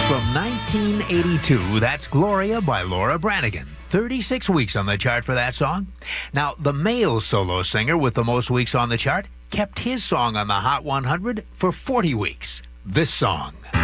From 1982, that's Gloria by Laura Branigan. 36 weeks on the chart for that song. Now, the male solo singer with the most weeks on the chart kept his song on the Hot 100 for 40 weeks. This song.